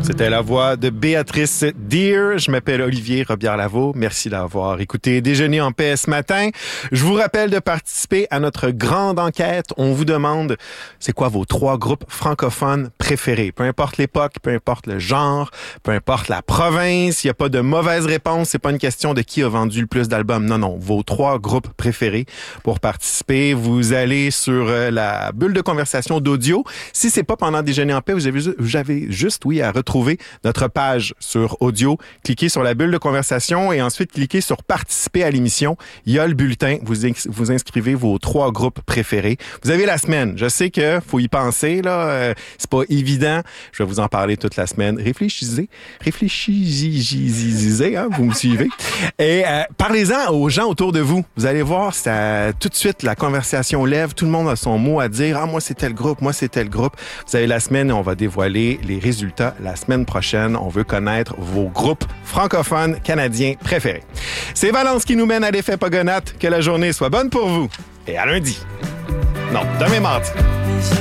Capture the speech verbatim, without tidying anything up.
C'était la voix de Béatrice Deer. Je m'appelle Olivier Robillard-Lavaux. Merci d'avoir écouté Déjeuner en paix ce matin. Je vous rappelle de participer à notre grande enquête. On vous demande, c'est quoi vos trois groupes francophones préférés? Peu importe l'époque, peu importe le genre, peu importe la province, il n'y a pas de mauvaise réponse. C'est pas une question de qui a vendu le plus d'albums. Non, non, vos trois groupes préférés. Pour participer, vous allez sur la bulle de conversation d'audio. Si c'est pas pendant Déjeuner en paix, vous avez, vous avez juste, oui, à retrouver notre page sur audio, cliquez sur la bulle de conversation et ensuite cliquez sur participer à l'émission. Il y a le bulletin, vous ins- vous inscrivez vos trois groupes préférés. Vous avez la semaine. Je sais que faut y penser là, euh, c'est pas évident. Je vais vous en parler toute la semaine. Réfléchissez, réfléchissez, hein, vous me suivez. Et euh, parlez-en aux gens autour de vous. Vous allez voir, ça tout de suite la conversation lève, tout le monde a son mot à dire. Ah, moi c'est tel groupe, moi c'est tel groupe. Vous avez la semaine et on va dévoiler les résultats la semaine prochaine. On veut connaître vos groupes francophones canadiens préférés. C'est Valence qui nous mène à l'effet Pogonat. Que la journée soit bonne pour vous. Et à lundi. Non, demain mardi.